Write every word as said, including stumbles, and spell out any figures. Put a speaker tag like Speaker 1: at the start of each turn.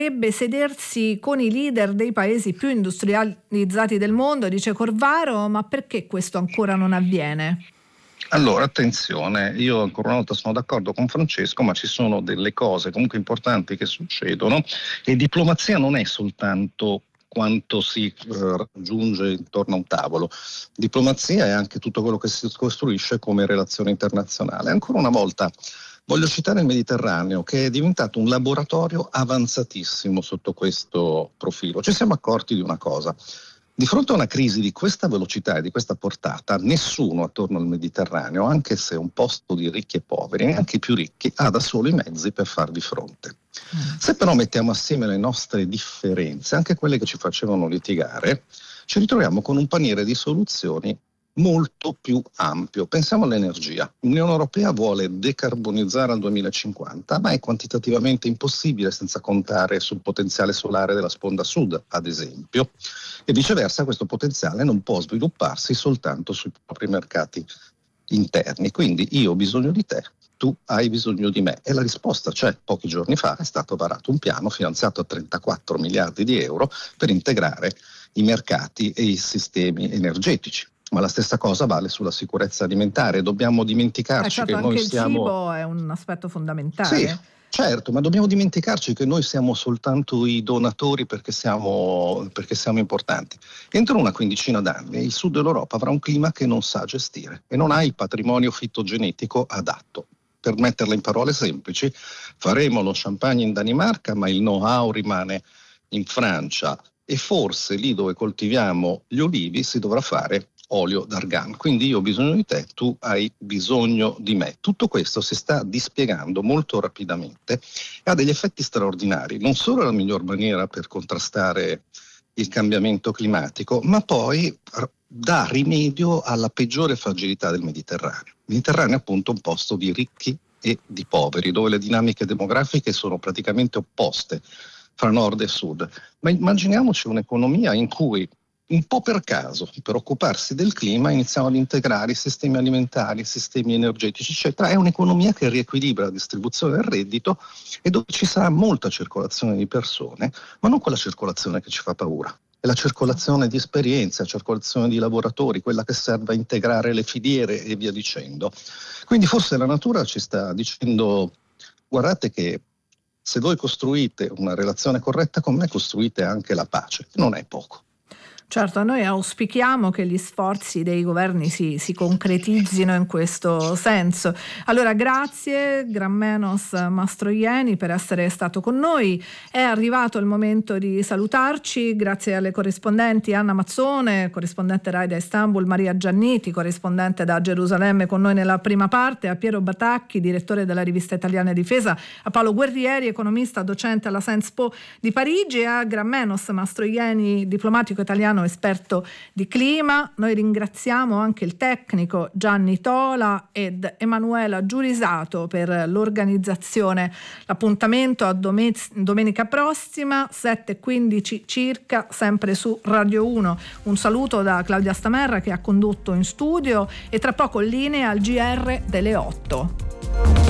Speaker 1: sedersi con i leader dei paesi più industrializzati del mondo, dice Corvaro, ma perché questo ancora non avviene?
Speaker 2: Allora, attenzione, io ancora una volta sono d'accordo con Francesco, ma ci sono delle cose comunque importanti che succedono e diplomazia non è soltanto quanto si eh, raggiunge intorno a un tavolo. Diplomazia è anche tutto quello che si costruisce come relazione internazionale. Ancora una volta voglio citare il Mediterraneo, che è diventato un laboratorio avanzatissimo sotto questo profilo. Ci siamo accorti di una cosa. Di fronte a una crisi di questa velocità e di questa portata, nessuno attorno al Mediterraneo, anche se è un posto di ricchi e poveri, neanche i più ricchi, ha da solo i mezzi per farvi fronte. Se però mettiamo assieme le nostre differenze, anche quelle che ci facevano litigare, ci ritroviamo con un paniere di soluzioni molto più ampio. Pensiamo all'energia. L'Unione Europea vuole decarbonizzare al duemilacinquanta, ma è quantitativamente impossibile senza contare sul potenziale solare della sponda sud, ad esempio, e viceversa questo potenziale non può svilupparsi soltanto sui propri mercati interni. Quindi io ho bisogno di te, tu hai bisogno di me. E la risposta c'è. Pochi giorni fa è stato varato un piano finanziato a trentaquattro miliardi di euro per integrare i mercati e i sistemi energetici. Ma la stessa cosa vale sulla sicurezza alimentare. Dobbiamo dimenticarci
Speaker 1: eh certo,
Speaker 2: che noi
Speaker 1: anche
Speaker 2: siamo...
Speaker 1: il cibo è un aspetto fondamentale.
Speaker 2: Sì, certo, ma dobbiamo dimenticarci che noi siamo soltanto i donatori perché siamo, perché siamo importanti. Entro una quindicina d'anni il sud dell'Europa avrà un clima che non sa gestire e non ha il patrimonio fitogenetico adatto. Per metterla in parole semplici, faremo lo champagne in Danimarca, ma il know-how rimane in Francia e forse lì dove coltiviamo gli olivi si dovrà fare olio d'argan. Quindi io ho bisogno di te, tu hai bisogno di me. Tutto questo si sta dispiegando molto rapidamente e ha degli effetti straordinari. Non solo è la miglior maniera per contrastare il cambiamento climatico, ma poi dà rimedio alla peggiore fragilità del Mediterraneo. Il Mediterraneo è appunto un posto di ricchi e di poveri, dove le dinamiche demografiche sono praticamente opposte fra nord e sud. Ma immaginiamoci un'economia in cui un po' per caso, per occuparsi del clima, iniziamo ad integrare i sistemi alimentari, i sistemi energetici, eccetera. È un'economia che riequilibra la distribuzione del reddito e dove ci sarà molta circolazione di persone, ma non quella circolazione che ci fa paura. È la circolazione di esperienze, la circolazione di lavoratori, quella che serve a integrare le filiere e via dicendo. Quindi forse la natura ci sta dicendo: guardate che se voi costruite una relazione corretta con me, costruite anche la pace. Non è poco.
Speaker 1: Certo, noi auspichiamo che gli sforzi dei governi si, si concretizzino in questo senso. Allora, grazie Grammenos Mastroianni per essere stato con noi. È arrivato il momento di salutarci. Grazie alle corrispondenti Anna Mazzone, corrispondente Rai da Istanbul, Maria Gianniti, corrispondente da Gerusalemme con noi nella prima parte, a Piero Batacchi, direttore della rivista italiana Difesa, a Paolo Guerrieri, economista, docente alla Sciences Po di Parigi, e a Grammenos Mastroianni, diplomatico italiano, esperto di clima. Noi ringraziamo anche il tecnico Gianni Tola ed Emanuela Giurisato per l'organizzazione. L'appuntamento a dome- domenica prossima, sette e quindici circa, sempre su Radio uno. Un saluto da Claudia Stamerra che ha condotto in studio, e tra poco linea al G R delle otto.